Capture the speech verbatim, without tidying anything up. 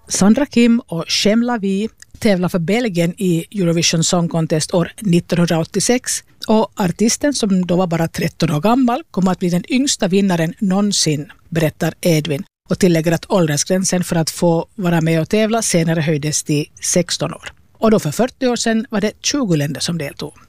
Sandra Kim och Shem Lavi tävlar för Belgien i Eurovision Song Contest år nittonhundraåttiosex och artisten som då var bara tretton år gammal kommer att bli den yngsta vinnaren någonsin, berättar Edvin och tillägger att åldersgränsen för att få vara med och tävla senare höjdes till sexton år. Och då för fyrtio år sedan var det tjugo länder som deltog.